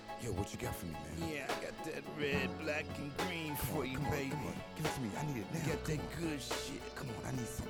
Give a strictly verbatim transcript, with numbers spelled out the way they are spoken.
Yo, what you got for me, man? Yeah, I got that red, black, and green Come for on, you, come on, baby. come on. Give it to me. I need it now. Got Come that on. good shit. Come on, I need some.